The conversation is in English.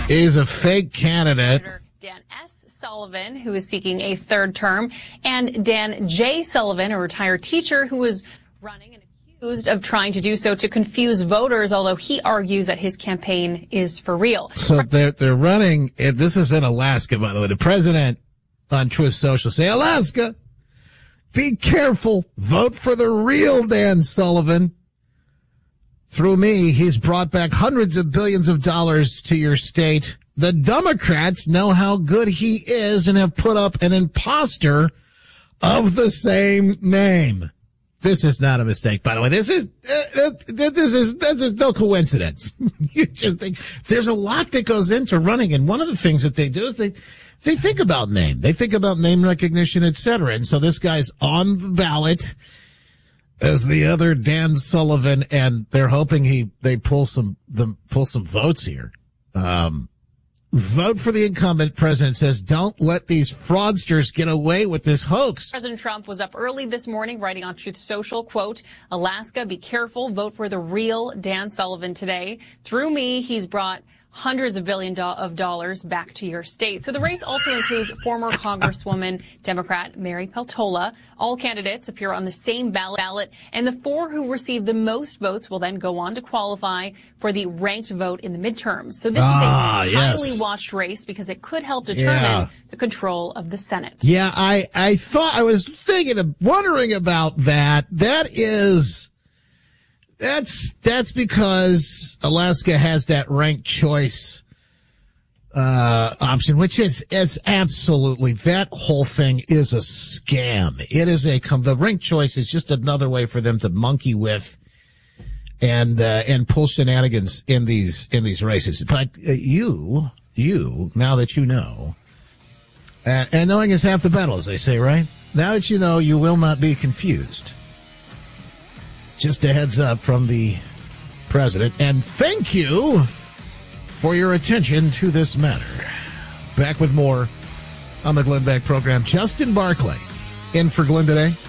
is a fake candidate. Dan S. Sullivan, who is seeking a third term, and Dan J. Sullivan, a retired teacher who was running and accused of trying to do so to confuse voters, although he argues that his campaign is for real. So they're running, this is in Alaska, by the way. The president on Truth Social say, Alaska, be careful, vote for the real Dan Sullivan. Through me, he's brought back hundreds of billions of dollars to your state. The Democrats know how good he is and have put up an imposter of the same name. This is not a mistake, by the way. This is no coincidence. You just think there's a lot that goes into running, and one of the things that they do is they think about name. They think about name recognition, et cetera. And so this guy's on the ballot as the other Dan Sullivan, and they're hoping they pull some votes here. Vote for the incumbent, president says. Don't let these fraudsters get away with this hoax. President Trump was up early this morning writing on Truth Social, quote, Alaska, be careful, vote for the real Dan Sullivan today. Through me, he's brought hundreds of billions of dollars back to your state. So the race also includes former Congresswoman Democrat Mary Peltola. All candidates appear on the same ballot, and the four who receive the most votes will then go on to qualify for the ranked vote in the midterms. So this is a highly watched race because it could help determine the control of the Senate. Yeah, I was wondering about that. That's because Alaska has that ranked choice option, which it's absolutely, that whole thing is a scam. It is the ranked choice is just another way for them to monkey with and pull shenanigans in these races. But you now that you know, and knowing is half the battle, as they say, right? Now that you know, you will not be confused. Just a heads up from the president. And thank you for your attention to this matter. Back with more on the Glenn Beck program. Justin Barclay in for Glenn today.